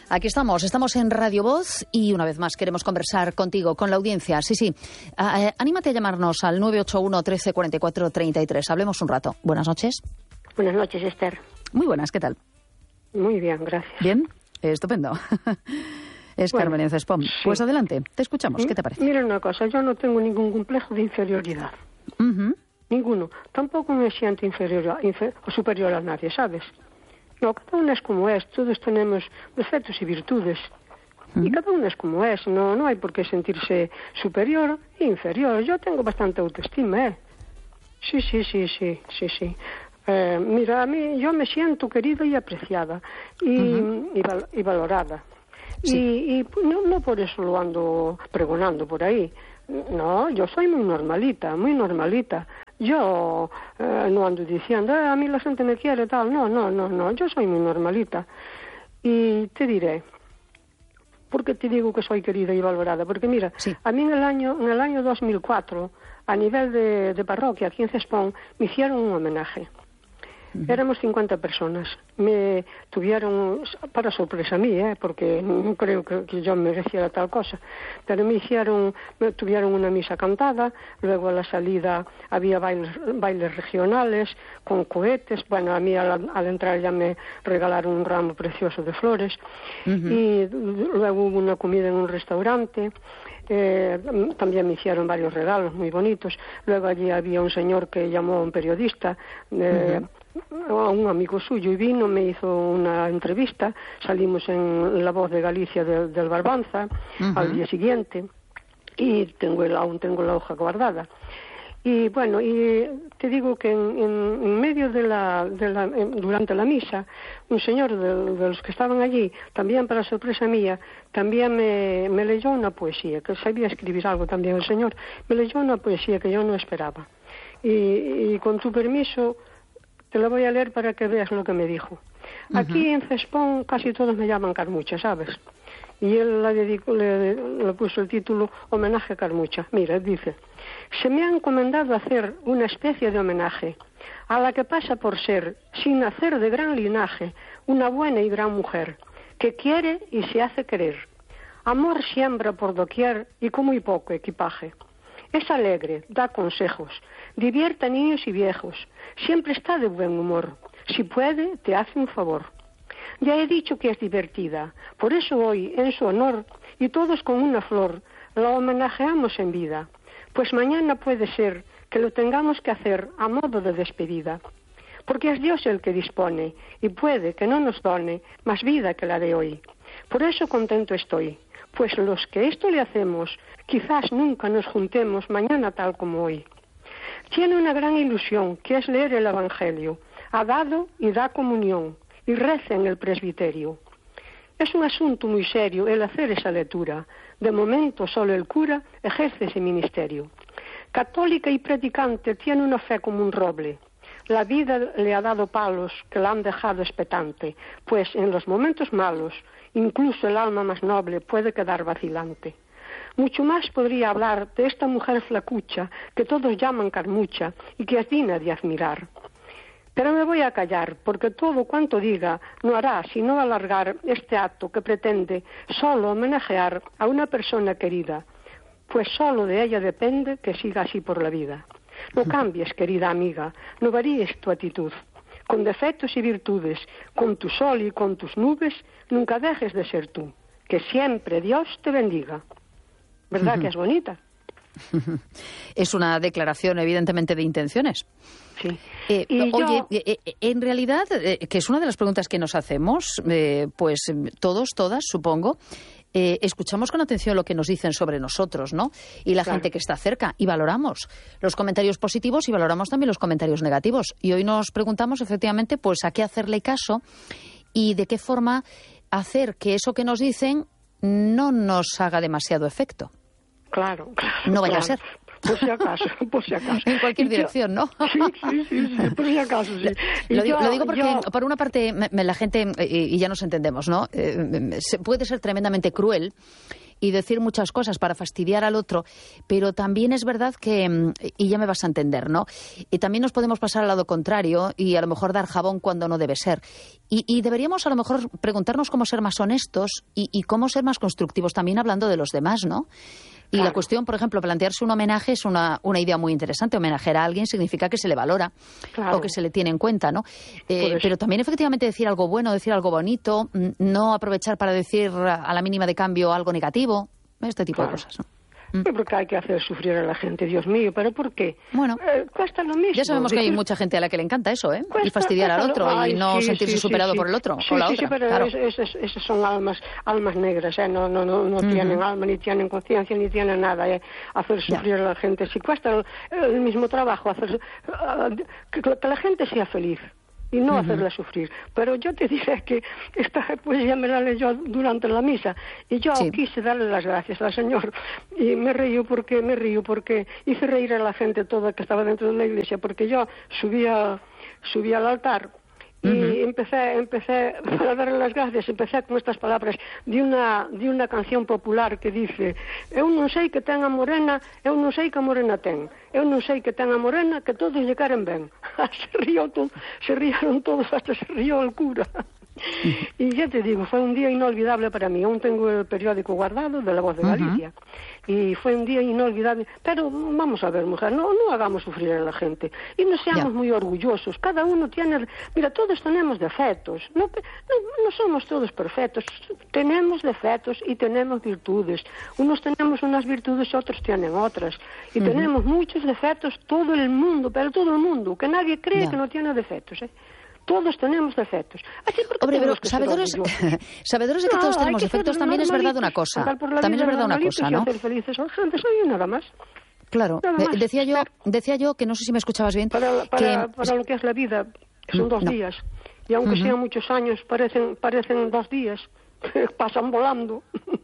Aquí estamos en Radio Voz y una vez más queremos conversar contigo, con la audiencia. Sí. Anímate a llamarnos al 981 13 44 33. Hablemos un rato. Buenas noches. Buenas noches, Esther. Muy buenas, ¿qué tal? Muy bien, gracias. Bien, estupendo. Es bueno, Carmen en Cespón. Sí. Pues adelante, te escuchamos. ¿Qué te parece? Mira una cosa, yo no tengo ningún complejo de inferioridad. Ninguno. Tampoco me siento inferior o superior a nadie, ¿sabes? No, cada uno es como es. Todos tenemos defectos y virtudes. Y cada uno es como es. No hay por qué sentirse superior e inferior. Yo tengo bastante autoestima, ¿eh? Sí. Mira, a mí yo me siento querida y apreciada y valorada. Sí. Y no por eso lo ando pregonando por ahí. No, yo soy muy normalita. Yo no ando diciendo, a mí la gente me quiere, tal. No, yo soy muy normalita. Y te diré, ¿por qué te digo que soy querida y valorada? Porque mira, sí. A mí en el año 2004, a nivel de parroquia, aquí en Cespón, me hicieron un homenaje. Éramos 50 personas. Me tuvieron, para sorpresa mía, porque no creo que yo mereciera tal cosa, pero me tuvieron una misa cantada, luego a la salida había bailes regionales con cohetes. Bueno, a mí al entrar ya me regalaron un ramo precioso de flores, y luego hubo una comida en un restaurante. También me hicieron varios regalos muy bonitos. Luego allí había un señor que llamó a un periodista, a un amigo suyo, y vino, me hizo una entrevista. Salimos en La Voz de Galicia del Barbanza al día siguiente, y aún tengo la hoja guardada. Y bueno, y te digo que en medio durante la misa, un señor de los que estaban allí, también para sorpresa mía, también me leyó una poesía, que sabía escribir algo también el señor. Me leyó una poesía que yo no esperaba. Y con tu permiso, te la voy a leer para que veas lo que me dijo. Aquí en Cespón casi todos me llaman Carmucha, ¿sabes? Y él le puso el título Homenaje a Carmucha. Mira, dice: se me ha encomendado hacer una especie de homenaje a la que pasa por ser, sin nacer de gran linaje, una buena y gran mujer, que quiere y se hace querer. Amor siembra por doquier y con muy poco equipaje. Es alegre, da consejos, divierte a niños y viejos, siempre está de buen humor. Si puede, te hace un favor. Ya he dicho que es divertida, por eso hoy, en su honor, y todos con una flor, la homenajeamos en vida, pues mañana puede ser que lo tengamos que hacer a modo de despedida, porque es Dios el que dispone, y puede que no nos done más vida que la de hoy. Por eso contento estoy, pues los que esto le hacemos, quizás nunca nos juntemos mañana tal como hoy. Tiene una gran ilusión, que es leer el Evangelio, ha dado y da comunión, y reza en el presbiterio. Es un asunto muy serio el hacer esa lectura. De momento solo el cura ejerce ese ministerio. Católica y predicante, tiene una fe como un roble. La vida le ha dado palos que la han dejado expectante, pues en los momentos malos, incluso el alma más noble puede quedar vacilante. Mucho más podría hablar de esta mujer flacucha que todos llaman Carmucha y que es digna de admirar. Pero me voy a callar, porque todo cuanto diga no hará sino alargar este acto que pretende solo homenajear a una persona querida, pues solo de ella depende que siga así por la vida. No cambies, querida amiga, no varíes tu actitud. Con defectos y virtudes, con tu sol y con tus nubes, nunca dejes de ser tú. Que siempre Dios te bendiga. ¿Verdad que es bonita? Es una declaración evidentemente de intenciones. Sí. En realidad, que es una de las preguntas que nos hacemos, pues todos, todas, supongo, escuchamos con atención lo que nos dicen sobre nosotros, ¿no? Y la gente que está cerca, y valoramos los comentarios positivos y valoramos también los comentarios negativos. Y hoy nos preguntamos efectivamente, pues, a qué hacerle caso y de qué forma hacer que eso que nos dicen no nos haga demasiado efecto. Claro. No vaya a ser. Por si acaso. En cualquier dirección, ¿no? Sí, por si acaso, sí. Lo digo porque, por una parte, la gente, y ya nos entendemos, ¿no? Puede ser tremendamente cruel y decir muchas cosas para fastidiar al otro, pero también es verdad que, y ya me vas a entender, ¿no? Y también nos podemos pasar al lado contrario y a lo mejor dar jabón cuando no debe ser. Y deberíamos a lo mejor preguntarnos cómo ser más honestos y cómo ser más constructivos también hablando de los demás, ¿no? Y la cuestión, por ejemplo, plantearse un homenaje es una idea muy interesante. Homenajear a alguien significa que se le valora o que se le tiene en cuenta, ¿no? Pero también efectivamente decir algo bueno, decir algo bonito, no aprovechar para decir a la mínima de cambio algo negativo, este tipo de cosas, ¿no? Porque hay que hacer sufrir a la gente, Dios mío, ¿pero por qué? Bueno, cuesta lo mismo. Ya sabemos que hay mucha gente a la que le encanta eso, ¿eh? Y fastidiar al otro y no sentirse superado por el otro o la otra. Sí, pero claro. esas son almas negras, ¿eh? No tienen alma, ni tienen conciencia, ni tienen nada, ¿eh? Hacer sufrir a la gente. Si cuesta el mismo trabajo hacer que la gente sea feliz y no hacerla sufrir. Pero yo te diré que esta poesía me la leyó durante la misa y yo quise darle las gracias al Señor y me río porque hice reír a la gente toda que estaba dentro de la iglesia, porque yo subí al altar y empecé para darle las gracias, empecé con estas palabras de una canción popular que dice: eu non sei que ten a morena, eu non sei que a morena ten, eu non sei que ten a morena, que todos lle queren ben. Se rieron todos, hasta se rió el cura. Y ya te digo, fue un día inolvidable para mí. Aún tengo el periódico guardado de La Voz de Galicia y fue un día inolvidable. Pero vamos a ver, mujer, no hagamos sufrir a la gente y no seamos muy orgullosos. Cada uno tiene, mira, todos tenemos defectos, no somos todos perfectos, tenemos defectos y tenemos virtudes. Unos tenemos unas virtudes y otros tienen otras, y tenemos muchos defectos, todo el mundo, pero todo el mundo, que nadie cree que no tiene defectos, ¿eh? Todos tenemos defectos. Hombre, pero sabedores de que todos tenemos defectos, también es verdad una cosa. También es verdad una cosa, ¿no? Hacer felices a la gente, soy nada más. Claro. Decía yo que no sé si me escuchabas bien. Para lo que es la vida, son 2 días. Y aunque sean muchos años, parecen 2 días. Pasan volando.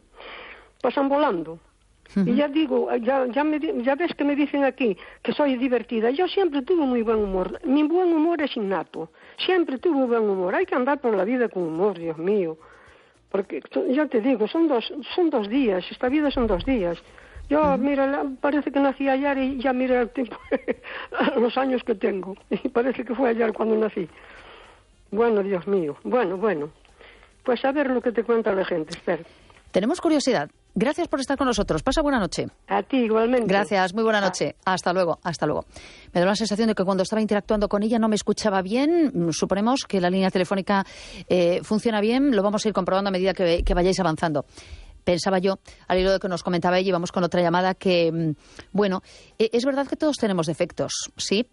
Pasan volando. Y ya digo, ya ves que me dicen aquí que soy divertida. Yo siempre tuve muy buen humor. Mi buen humor es innato. Siempre tuve buen humor. Hay que andar por la vida con humor, Dios mío. Porque, ya te digo, son dos días. Esta vida son 2 días. Yo, mira, parece que nací ayer y ya mira el tiempo, los años que tengo. Y parece que fue ayer cuando nací. Bueno, Dios mío. Bueno. Pues a ver lo que te cuenta la gente. Espera. Tenemos curiosidad. Gracias por estar con nosotros. Pasa buena noche. A ti igualmente. Gracias, muy buena noche. Hasta luego. Me da la sensación de que cuando estaba interactuando con ella no me escuchaba bien. Suponemos que la línea telefónica funciona bien. Lo vamos a ir comprobando a medida que vayáis avanzando. Pensaba yo, al hilo de que nos comentaba ella, y vamos con otra llamada, que, bueno, es verdad que todos tenemos defectos, ¿sí?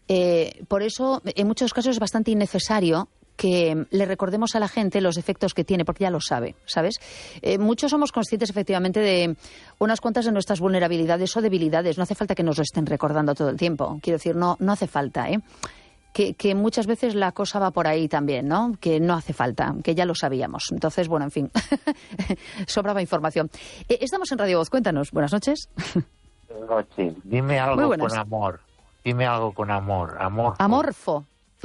Por eso, en muchos casos es bastante innecesario que le recordemos a la gente los defectos que tiene, porque ya lo sabe, ¿sabes? Muchos somos conscientes, efectivamente, de unas cuantas de nuestras vulnerabilidades o debilidades. No hace falta que nos lo estén recordando todo el tiempo. Quiero decir, no hace falta, ¿eh? Que muchas veces la cosa va por ahí también, ¿no? Que no hace falta, que ya lo sabíamos. Entonces, bueno, en fin, sobraba información. Estamos en Radio Voz, cuéntanos. Buenas noches. Buenas noches. Dime algo con amor. Dime algo con amor. Amorfo.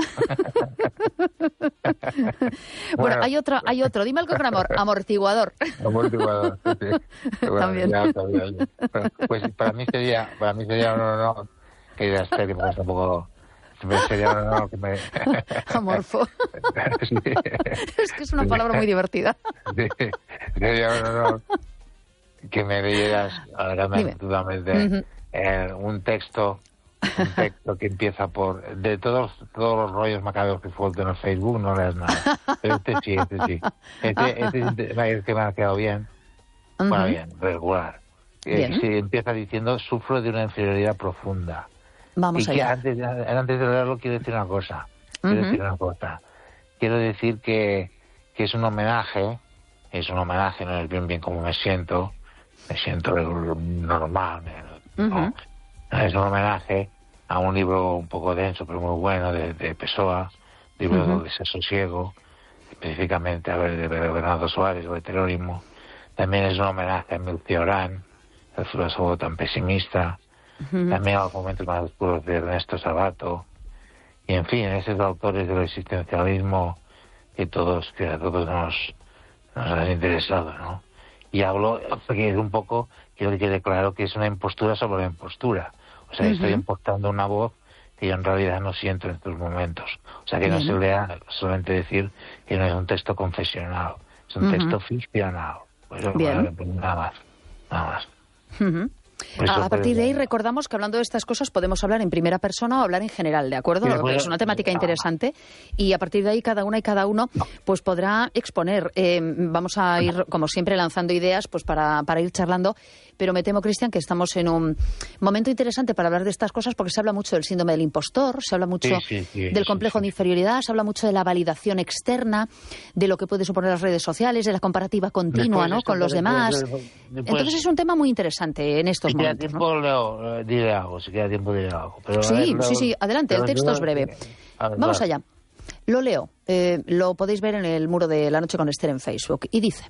Bueno, hay otro. Dime algo con amor. Amortiguador. Amortiguador, sí. Bueno, también. Ya. Pues para mí sería un honor que digas serio, porque tampoco sería un honor que me... Amorfo. Sí. Es que es una palabra muy divertida. Sí. Sería un honor que me leyeras alargadamente un texto que empieza por... De todos los rollos macabros que suelto en Facebook, no leas nada. Pero este sí. Este que me ha quedado bien. Bueno, bien, regular. Se empieza diciendo: sufro de una inferioridad profunda. Vamos allá. Antes de leerlo quiero decir una cosa. Quiero decir que es un homenaje, no es bien como me siento normal, ¿no? Es un homenaje a un libro un poco denso pero muy bueno de Pessoa, libro de Desasosiego, específicamente de Bernardo Soares, o Heterónimo. También es un homenaje a Emile Orán, el filósofo tan pesimista, también a los momentos más oscuros de Ernesto Sabato, y en fin, esos autores del existencialismo que a todos nos han interesado, ¿no? Y hablo, porque es un poco, quiero que quede claro que es una impostura sobre la impostura. O sea, estoy impostando una voz que yo en realidad no siento en estos momentos. O sea, que no se lea solamente decir que no es un texto confesional, es un texto ficcional. Pues nada más. A partir de ahí recordamos que hablando de estas cosas podemos hablar en primera persona o hablar en general, ¿de acuerdo? Es una temática interesante y a partir de ahí cada una y cada uno pues podrá exponer. Vamos a ir, como siempre, lanzando ideas pues para ir charlando, pero me temo, Cristian, que estamos en un momento interesante para hablar de estas cosas porque se habla mucho del síndrome del impostor, se habla mucho del complejo de inferioridad, se habla mucho de la validación externa, de lo que puede suponer las redes sociales, de la comparativa continua, ¿no?, con los demás. Entonces es un tema muy interesante en estos momentos. Si queda tiempo, diré algo. Pero sí, adelante, el texto es breve. Vamos allá. Lo leo. Lo podéis ver en el muro de La Noche con Esther en Facebook. Y dice: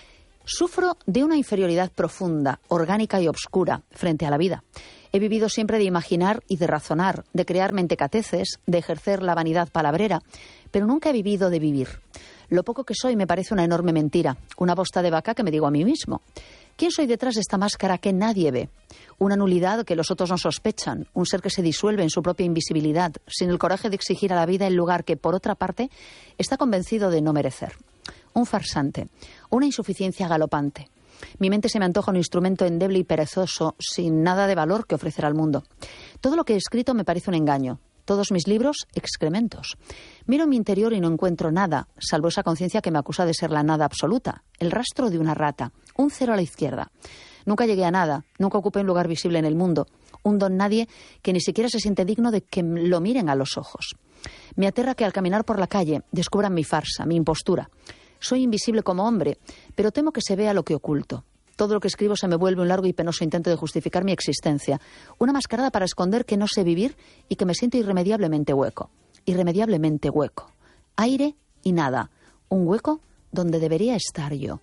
sufro de una inferioridad profunda, orgánica y obscura frente a la vida. He vivido siempre de imaginar y de razonar, de crear mentecateces, de ejercer la vanidad palabrera, pero nunca he vivido de vivir. Lo poco que soy me parece una enorme mentira, una bosta de vaca que me digo a mí mismo. ¿Quién soy detrás de esta máscara que nadie ve? Una nulidad que los otros no sospechan, un ser que se disuelve en su propia invisibilidad, sin el coraje de exigir a la vida el lugar que, por otra parte, está convencido de no merecer. Un farsante, una insuficiencia galopante. Mi mente se me antoja un instrumento endeble y perezoso, sin nada de valor que ofrecer al mundo. Todo lo que he escrito me parece un engaño. Todos mis libros, excrementos. Miro en mi interior y no encuentro nada, salvo esa conciencia que me acusa de ser la nada absoluta, el rastro de una rata, un cero a la izquierda. Nunca llegué a nada, nunca ocupé un lugar visible en el mundo, un don nadie que ni siquiera se siente digno de que lo miren a los ojos. Me aterra que al caminar por la calle descubran mi farsa, mi impostura. Soy invisible como hombre, pero temo que se vea lo que oculto. Todo lo que escribo se me vuelve un largo y penoso intento de justificar mi existencia. Una mascarada para esconder que no sé vivir y que me siento irremediablemente hueco. Irremediablemente hueco. Aire y nada. Un hueco donde debería estar yo.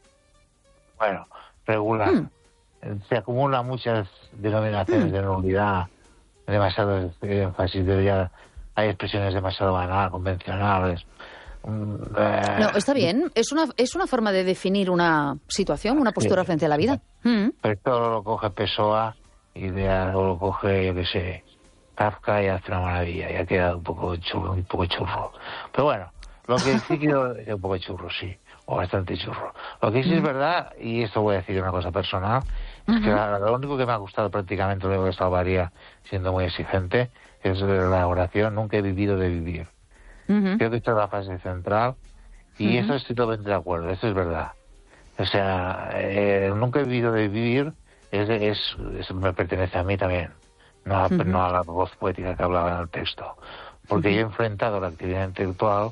Bueno, regular. Se acumulan muchas denominaciones de nulidad, demasiado énfasis, hay expresiones demasiado banales, convencionales. No, está bien. Es una forma de definir una situación, una postura frente a la vida. Pero esto lo coge Pessoa y lo coge, yo qué sé, Kafka y hace una maravilla. Y ha quedado un poco churro. Pero bueno, lo que sí quiero es un poco churro, sí. O bastante churro. Lo que sí es verdad, y esto voy a decir una cosa personal, es que lo único que me ha gustado prácticamente, luego de Salvaría, siendo muy exigente, es la oración "nunca he vivido de vivir". Creo que esta es la fase central y eso estoy totalmente de acuerdo, eso es verdad. O sea, nunca he vivido de vivir, eso me pertenece a mí también, no a la voz poética que hablaba en el texto. Porque yo he enfrentado la actividad intelectual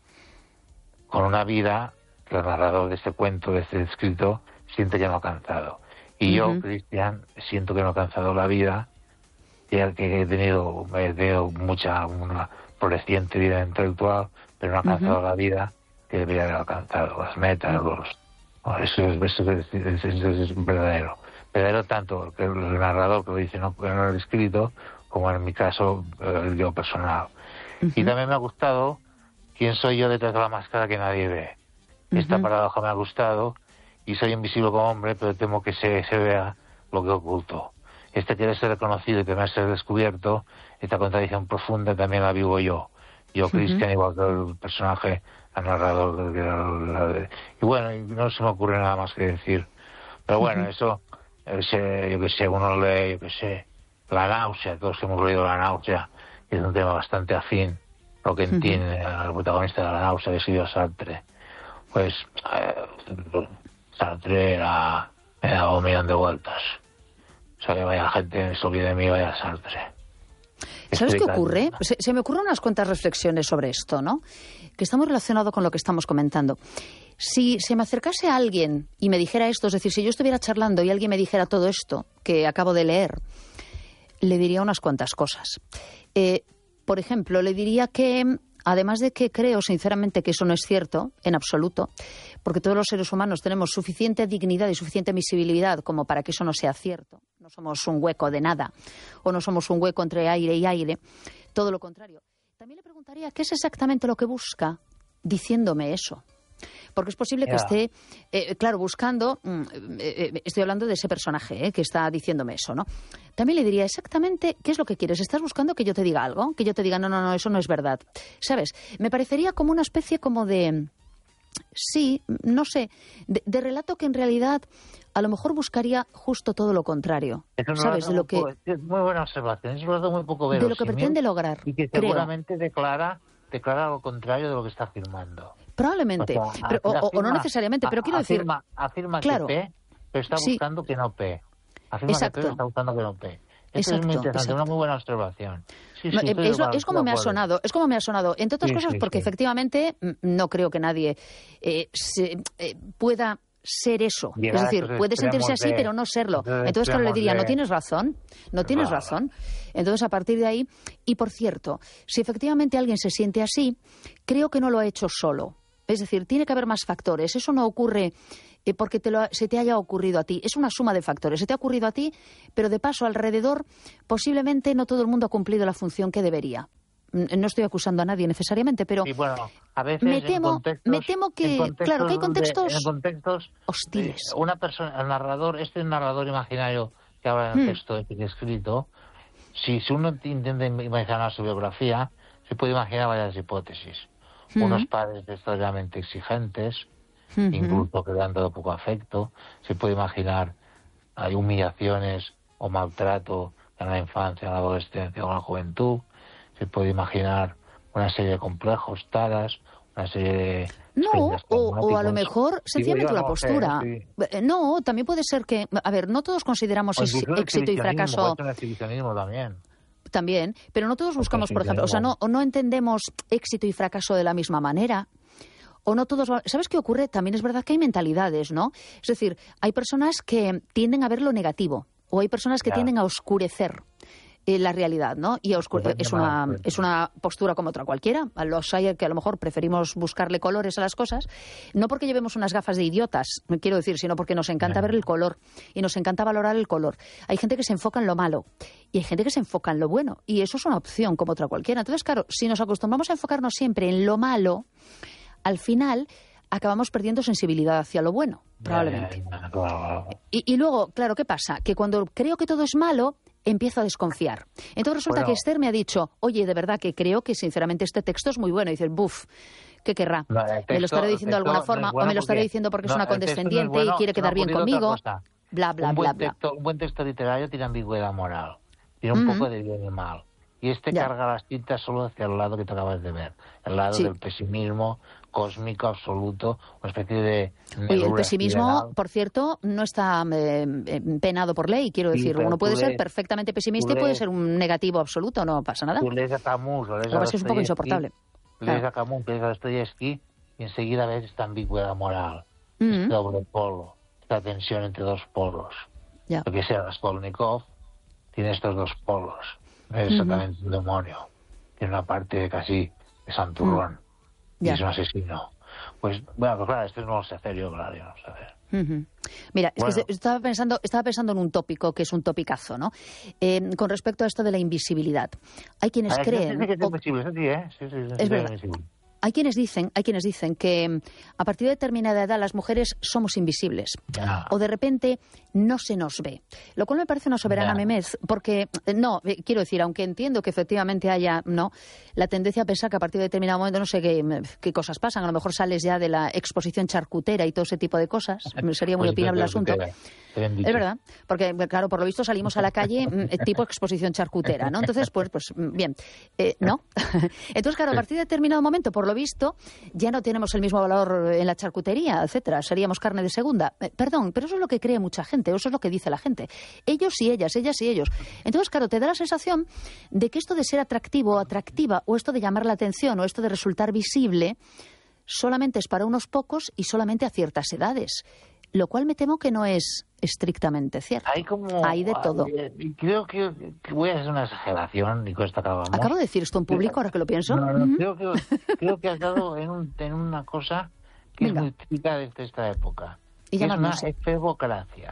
con una vida que el narrador de este cuento, de este escrito, siente que no ha alcanzado. Y yo, Cristian, siento que no he alcanzado la vida, ya que he tenido una floreciente vida intelectual, pero no ha alcanzado la vida que debería haber alcanzado, las metas, eso es verdadero. Verdadero tanto que el narrador que lo dice no el escrito, como en mi caso el yo personal. Y también me ha gustado quién soy yo detrás de la máscara que nadie ve. Esta paradoja me ha gustado y soy invisible como hombre, pero temo que se vea lo que oculto. Querer ser reconocido y temer ser descubierto, esta contradicción profunda también la vivo yo. Yo, Cristian, igual que el personaje, el narrador. Y bueno, no se me ocurre nada más que decir. Pero bueno, eso, yo que sé, uno lee, yo que sé, La náusea, todos hemos leído La náusea, que es un tema bastante afín, lo que entiende el protagonista de La náusea, que es Guido Sartre. Pues Sartre me ha dado un millón de vueltas. O sea, que vaya gente, se olvide de mí, vaya Sartre. ¿Sabes qué ocurre? Se me ocurren unas cuantas reflexiones sobre esto, ¿no? Que está muy relacionado con lo que estamos comentando. Si se me acercase a alguien y me dijera esto, es decir, si yo estuviera charlando y alguien me dijera todo esto que acabo de leer, le diría unas cuantas cosas. Por ejemplo, le diría que, además de que creo sinceramente que eso no es cierto, en absoluto, porque todos los seres humanos tenemos suficiente dignidad y suficiente visibilidad como para que eso no sea cierto. No somos un hueco de nada, o no somos un hueco entre aire y aire, todo lo contrario. También le preguntaría qué es exactamente lo que busca diciéndome eso. Porque es posible que esté, claro, buscando, estoy hablando de ese personaje que está diciéndome eso, ¿no? También le diría exactamente qué es lo que quieres. ¿Estás buscando que yo te diga algo? Que yo te diga, no, eso no es verdad. ¿Sabes? Me parecería como una especie como de... Sí, no sé, de relato que en realidad a lo mejor buscaría justo todo lo contrario. ¿Sabes? De lo que... Es muy buena observación, es un relato muy poco verosímil. De lo que pretende lograr, y que seguramente declara lo contrario de lo que está afirmando. Probablemente, O sea, o no necesariamente, pero quiero decir... Afirma claro, que P, pero está buscando que no P. Afirma que P, pero está buscando que no P. Eso es muy interesante, una muy buena observación. Sí, es como me ha sonado, entre otras cosas porque efectivamente no creo que nadie pueda ser eso. Es decir, puede sentirse así, pero no serlo. Entonces, claro, le diría, no tienes razón. Entonces, a partir de ahí, y por cierto, si efectivamente alguien se siente así, creo que no lo ha hecho solo. Es decir, tiene que haber más factores. Eso no ocurre porque se te haya ocurrido a ti. Es una suma de factores. Se te ha ocurrido a ti, pero de paso alrededor posiblemente no todo el mundo ha cumplido la función que debería. No estoy acusando a nadie necesariamente, pero y bueno, a veces me temo que, claro, que hay contextos hostiles. Una persona, el narrador imaginario que habla en el texto que he escrito, si uno intenta imaginar su biografía, se puede imaginar varias hipótesis. Unos padres extraordinariamente exigentes, incluso que le han dado poco afecto. Se puede imaginar hay humillaciones o maltrato en la infancia, en la adolescencia o en la juventud. Se puede imaginar una serie de complejos, taras, una serie de... No, o a lo mejor sencillamente una postura. No, también puede ser que... A ver, no todos consideramos éxito y fracaso... El exhibicionismo también, pero no todos buscamos, por ejemplo, o sea, no entendemos éxito y fracaso de la misma manera. O no todos... ¿Sabes qué ocurre? También es verdad que hay mentalidades, ¿no? Es decir, hay personas que tienden a ver lo negativo, o hay personas que tienden a oscurecer la realidad, ¿no? Y es una postura como otra cualquiera. A los hay que a lo mejor preferimos buscarle colores a las cosas, no porque llevemos unas gafas de idiotas, quiero decir, sino porque nos encanta ver el color y nos encanta valorar el color. Hay gente que se enfoca en lo malo y hay gente que se enfoca en lo bueno, y eso es una opción como otra cualquiera. Entonces, claro, si nos acostumbramos a enfocarnos siempre en lo malo, al final acabamos perdiendo sensibilidad hacia lo bueno, probablemente. Y luego, claro, ¿qué pasa? Que cuando creo que todo es malo, empiezo a desconfiar. Entonces resulta que Esther me ha dicho, oye, de verdad que creo que sinceramente este texto es muy bueno. Y dices, buf, ¿qué querrá? ¿Me lo estará diciendo de alguna forma? ¿O me lo estará diciendo porque es una condescendiente y quiere quedar bien conmigo? Bla, bla, bla, bla. Un buen texto literario tiene ambigüedad moral. Tiene un poco de bien y mal. Y carga las tintas solo hacia el lado que te acabas de ver. El lado del pesimismo cósmico absoluto, una especie de... Oye, el pesimismo, por cierto, no está penado por ley, quiero decir. Uno puede ser perfectamente pesimista y puede ser un negativo absoluto, no pasa nada. Tú lees a Camus, lo que es un poco insoportable. Lees a Camus, lees a Dostoyevsky y enseguida ves esta ambigüedad moral, este doble polo, esta tensión entre dos polos. Lo que sea Raskolnikov tiene estos dos polos. Es exactamente un demonio. Tiene una parte casi de santurrón. Y es un asesino. Pues, bueno, pues claro, esto no lo sé hacer yo, claro, yo no sé hacer. Mira, es que estaba pensando en un tópico que es un topicazo, ¿no? Con respecto a esto de la invisibilidad. Hay quienes creen... Es verdad. Hay quienes dicen que a partir de determinada edad las mujeres somos invisibles. O de repente no se nos ve. Lo cual me parece una soberana memez, porque, quiero decir, aunque entiendo que efectivamente haya, la tendencia a pensar que a partir de determinado momento no sé qué cosas pasan. A lo mejor sales ya de la exposición charcutera y todo ese tipo de cosas. Sería muy opinable el asunto. Es verdad, porque, claro, por lo visto salimos a la calle tipo exposición charcutera, ¿no? Entonces, pues bien, ¿no? Entonces, claro, a partir de determinado momento, por lo visto, ya no tenemos el mismo valor en la charcutería, etcétera. Seríamos carne de segunda. Perdón, pero eso es lo que cree mucha gente, eso es lo que dice la gente. Ellos y ellas y ellos. Entonces, claro, te da la sensación de que esto de ser atractivo o atractiva, o esto de llamar la atención, o esto de resultar visible, solamente es para unos pocos y solamente a ciertas edades. Lo cual me temo que no es estrictamente cierto. Hay de todo. Creo que voy a hacer una exageración y con esto acabamos. ¿Acabo de decir esto en público ahora que lo pienso? Creo que has dado en una cosa que es muy típica de esta época. Y es una efebocracia.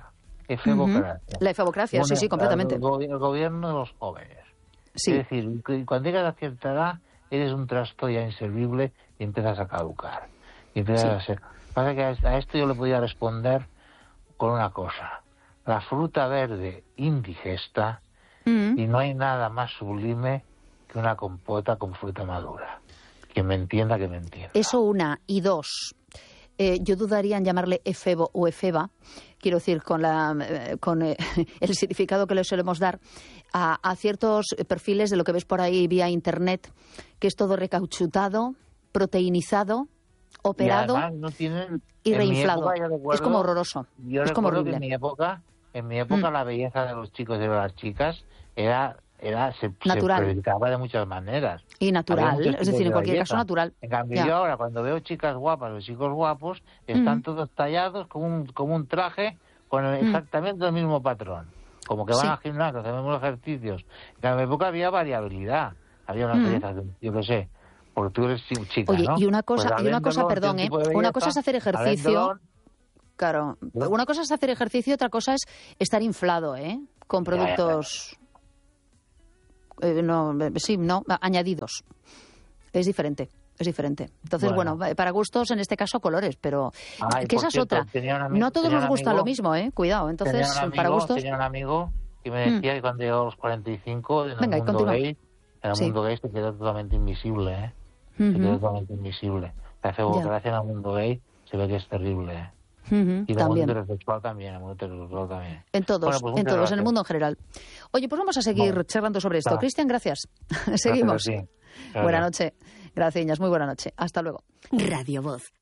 La efebocracia, sí, completamente. El gobierno de los jóvenes. Sí. Es decir, cuando llegas a cierta edad eres un trasto ya inservible y empiezas a caducar. Y empiezas a ser. Pasa que a esto yo le podía responder con una cosa. La fruta verde indigesta, y no hay nada más sublime que una compota con fruta madura. Quien me entienda, que me entienda. Eso una. Y dos, yo dudaría en llamarle efebo o efeba, quiero decir, con el significado que le solemos dar a ciertos perfiles de lo que ves por ahí vía internet, que es todo recauchutado, proteinizado, operado y, no tienen, y reinflado. Es como horroroso. Yo recuerdo que en mi época la belleza de los chicos y de las chicas se predicaba de muchas maneras. Y natural, es decir, en cualquier caso natural. En cambio, yo ahora cuando veo chicas guapas o chicos guapos, están todos tallados como un traje con exactamente el mismo patrón. Como que van al gimnasio, hacen los ejercicios. En mi época había variabilidad, había unas bellezas, yo qué sé, porque tú eres chica, oye, ¿no? y una cosa, perdón, una cosa es hacer ejercicio. Claro, una cosa es hacer ejercicio, otra cosa es estar inflado, con productos añadidos. Es diferente. Entonces, bueno, para gustos, en este caso, colores, pero que esa es otra. No a todos nos gusta lo mismo, cuidado. Entonces, para gustos... Tenía un amigo que me decía que cuando llegó a los 45, en el mundo gay se quedó totalmente invisible, Se quedó totalmente invisible. La febocracia en el mundo gay se ve que es terrible, Y en el mundo heterosexual también, En todos, en el mundo en general. Oye, pues vamos a seguir charlando sobre esto. Cristian, gracias. Seguimos. Gracias. Buenas noches. Gracias, muy buena noche. Hasta luego. Radio Voz,